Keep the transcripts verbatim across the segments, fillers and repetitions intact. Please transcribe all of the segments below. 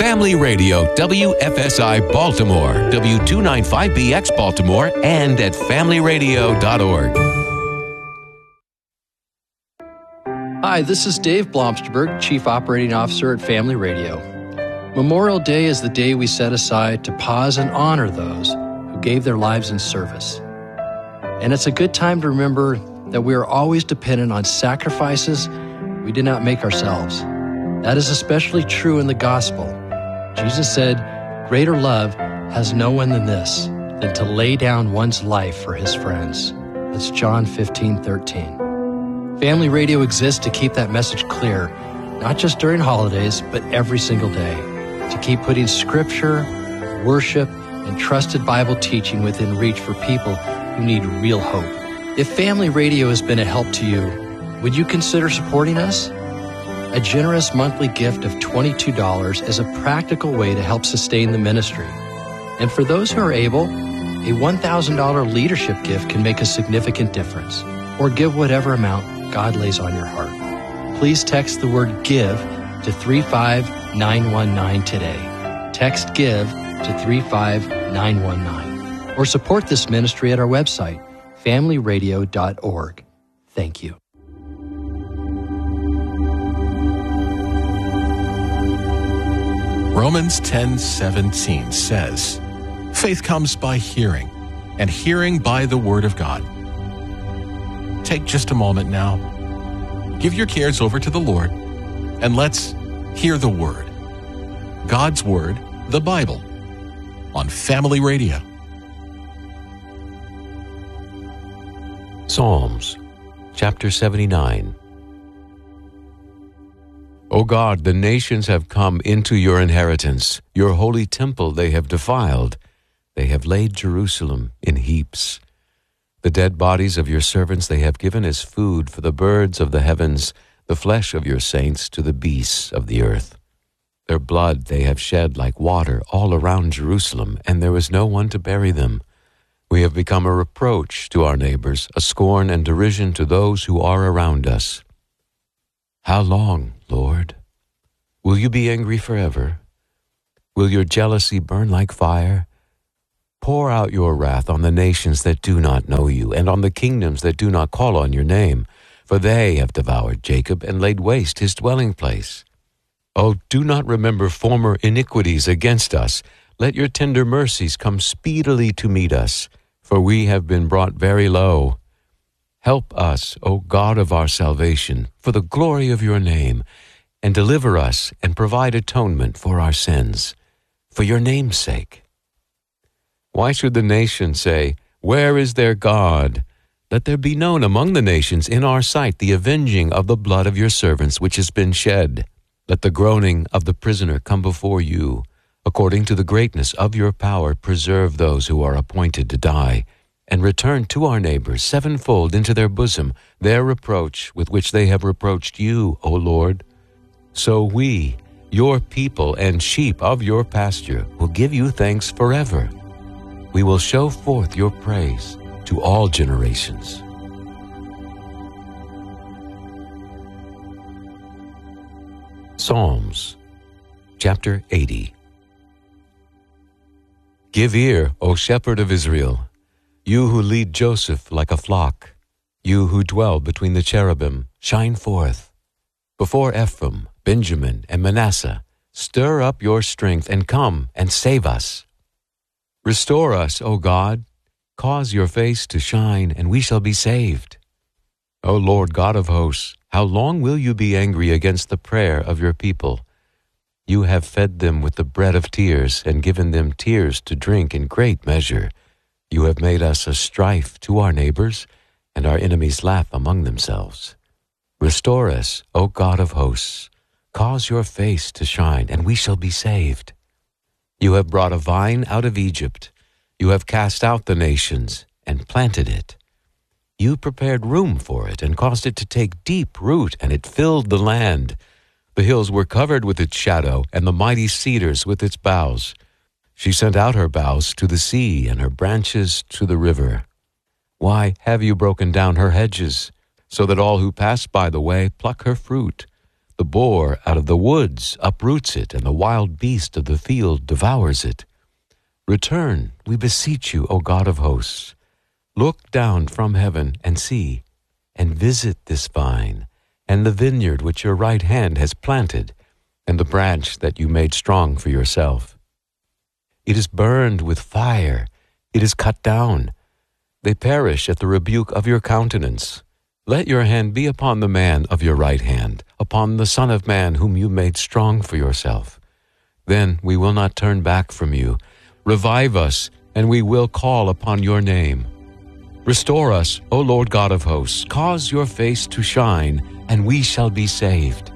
Family Radio, W F S I Baltimore, W two ninety-five B X Baltimore, and at family radio dot org. Hi, this is Dave Blomsterberg, Chief Operating Officer at Family Radio. Memorial Day is the day we set aside to pause and honor those who gave their lives in service. And it's a good time to remember that we are always dependent on sacrifices we did not make ourselves. That is especially true in the gospel. Jesus said, "Greater love has no one than this, than to lay down one's life for his friends." That's John fifteen thirteen. Family Radio exists to keep that message clear, not just during holidays, but every single day, to keep putting scripture, worship, and trusted Bible teaching within reach for people who need real hope. If Family Radio has been a help to you, would you consider supporting us? A generous monthly gift of twenty-two dollars is a practical way to help sustain the ministry. And for those who are able, a one thousand dollars leadership gift can make a significant difference. Or give whatever amount God lays on your heart. Please text the word GIVE to three five nine one nine today. Text GIVE to three five nine one nine. Or support this ministry at our website, family radio dot org. Thank you. Romans ten seventeen says, "Faith comes by hearing, and hearing by the Word of God." Take just a moment now. Give your cares over to the Lord, and let's hear the Word. God's Word, the Bible, on Family Radio. Psalms, chapter seventy-nine. O God, the nations have come into your inheritance. Your holy temple they have defiled. They have laid Jerusalem in heaps. The dead bodies of your servants they have given as food for the birds of the heavens, the flesh of your saints to the beasts of the earth. Their blood they have shed like water all around Jerusalem, and there is no one to bury them. We have become a reproach to our neighbors, a scorn and derision to those who are around us. How long, Lord? Will you be angry forever? Will your jealousy burn like fire? Pour out your wrath on the nations that do not know you, and on the kingdoms that do not call on your name, for they have devoured Jacob and laid waste his dwelling place. Oh, do not remember former iniquities against us. Let your tender mercies come speedily to meet us, for we have been brought very low. Help us, O God of our salvation, for the glory of your name, and deliver us and provide atonement for our sins, for your name's sake. Why should the nations say, "Where is their God?" Let there be known among the nations in our sight the avenging of the blood of your servants which has been shed. Let the groaning of the prisoner come before you. According to the greatness of your power, preserve those who are appointed to die, and return to our neighbors sevenfold into their bosom their reproach with which they have reproached you, O Lord. So we, your people and sheep of your pasture, will give you thanks forever. We will show forth your praise to all generations. Psalms, chapter eighty. Give ear, O shepherd of Israel, you who lead Joseph like a flock, you who dwell between the cherubim, shine forth. Before Ephraim, Benjamin, and Manasseh, stir up your strength and come and save us. Restore us, O God, cause your face to shine, and we shall be saved. O Lord God of hosts, how long will you be angry against the prayer of your people? You have fed them with the bread of tears, and given them tears to drink in great measure. You have made us a strife to our neighbors, and our enemies laugh among themselves. Restore us, O God of hosts. Cause your face to shine, and we shall be saved. You have brought a vine out of Egypt. You have cast out the nations and planted it. You prepared room for it and caused it to take deep root, and it filled the land. The hills were covered with its shadow, and the mighty cedars with its boughs. She sent out her boughs to the sea, and her branches to the river. Why have you broken down her hedges, so that all who pass by the way pluck her fruit? The boar out of the woods uproots it, and the wild beast of the field devours it. Return, we beseech you, O God of hosts. Look down from heaven and see, and visit this vine, and the vineyard which your right hand has planted, and the branch that you made strong for yourself. It is burned with fire, it is cut down. They perish at the rebuke of your countenance. Let your hand be upon the man of your right hand, upon the Son of Man whom you made strong for yourself. Then we will not turn back from you. Revive us, and we will call upon your name. Restore us, O Lord God of hosts. Cause your face to shine, and we shall be saved.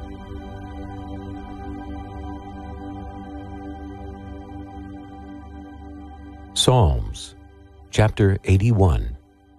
Psalms, chapter eighty-one.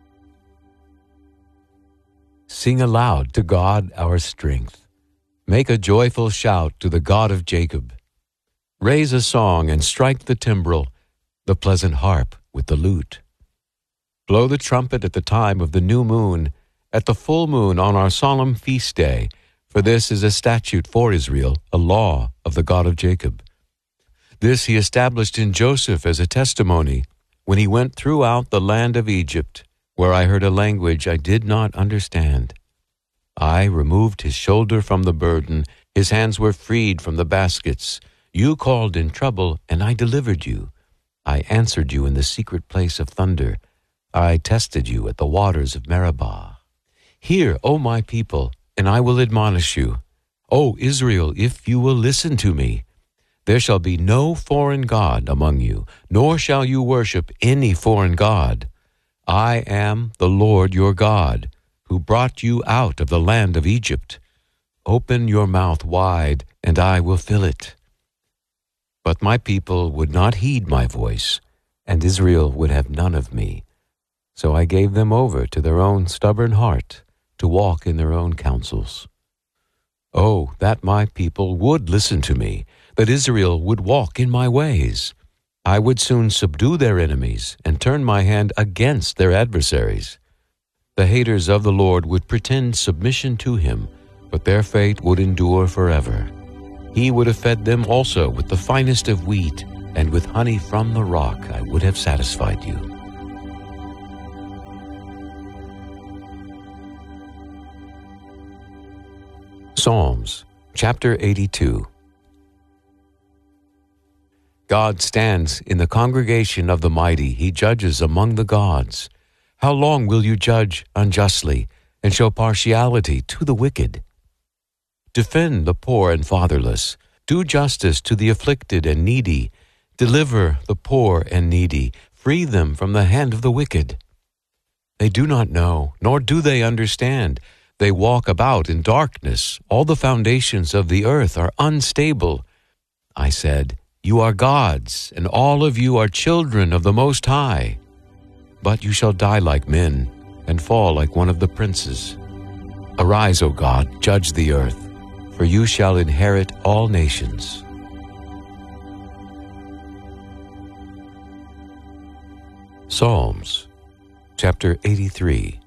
Sing aloud to God our strength. Make a joyful shout to the God of Jacob. Raise a song and strike the timbrel, the pleasant harp with the lute. Blow the trumpet at the time of the new moon, at the full moon on our solemn feast day, for this is a statute for Israel, a law of the God of Jacob. This he established in Joseph as a testimony, when he went throughout the land of Egypt, where I heard a language I did not understand. I removed his shoulder from the burden, his hands were freed from the baskets. You called in trouble, and I delivered you. I answered you in the secret place of thunder. I tested you at the waters of Meribah. Hear, O my people, and I will admonish you. O Israel, if you will listen to me. There shall be no foreign god among you, nor shall you worship any foreign god. I am the Lord your God, who brought you out of the land of Egypt. Open your mouth wide, and I will fill it. But my people would not heed my voice, and Israel would have none of me. So I gave them over to their own stubborn heart, to walk in their own counsels. Oh, that my people would listen to me, that Israel would walk in my ways. I would soon subdue their enemies and turn my hand against their adversaries. The haters of the Lord would pretend submission to him, but their fate would endure forever. He would have fed them also with the finest of wheat, and with honey from the rock I would have satisfied you. Psalms, chapter eighty-two. God stands in the congregation of the mighty. He judges among the gods. How long will you judge unjustly and show partiality to the wicked? Defend the poor and fatherless. Do justice to the afflicted and needy. Deliver the poor and needy. Free them from the hand of the wicked. They do not know, nor do they understand. They walk about in darkness. All the foundations of the earth are unstable. I said, you are gods, and all of you are children of the Most High. But you shall die like men, and fall like one of the princes. Arise, O God, judge the earth, for you shall inherit all nations. Psalms, chapter eighty-three.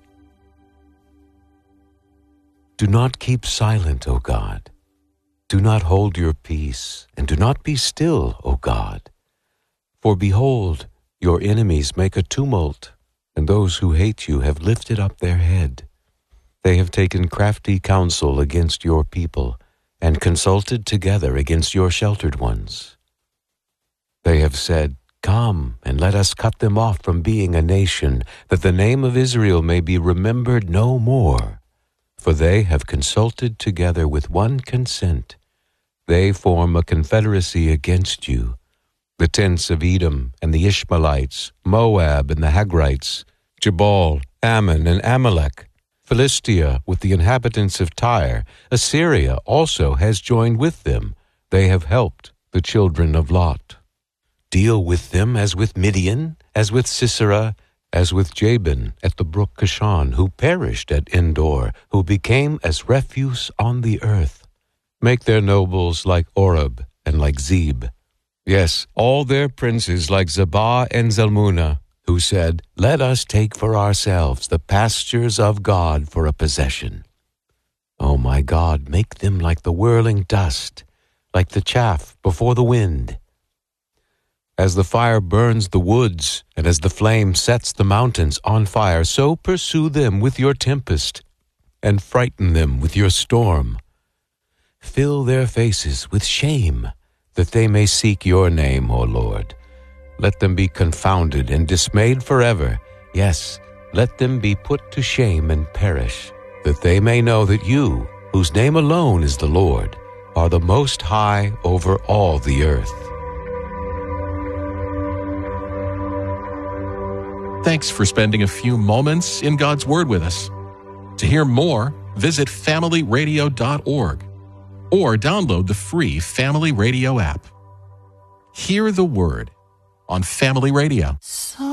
Do not keep silent, O God. Do not hold your peace, and do not be still, O God. For behold, your enemies make a tumult, and those who hate you have lifted up their head. They have taken crafty counsel against your people, and consulted together against your sheltered ones. They have said, come, and let us cut them off from being a nation, that the name of Israel may be remembered no more. For they have consulted together with one consent. They form a confederacy against you. The tents of Edom and the Ishmaelites, Moab and the Hagrites, Jabal, Ammon and Amalek, Philistia with the inhabitants of Tyre, Assyria also has joined with them. They have helped the children of Lot. Deal with them as with Midian, as with Sisera, as with Jabin at the brook Kishon, who perished at Endor, who became as refuse on the earth. Make their nobles like Oreb and like Zeb. Yes, all their princes like Zebah and Zalmunna, who said, let us take for ourselves the pastures of God for a possession. O my God, make them like the whirling dust, like the chaff before the wind. As the fire burns the woods, and as the flame sets the mountains on fire, so pursue them with your tempest, and frighten them with your storm. Fill their faces with shame, that they may seek your name, O Lord. Let them be confounded and dismayed forever. Yes, let them be put to shame and perish, that they may know that you, whose name alone is the Lord, are the Most High over all the earth. Thanks for spending a few moments in God's Word with us. To hear more, visit family radio dot org or download the free Family Radio app. Hear the Word on Family Radio.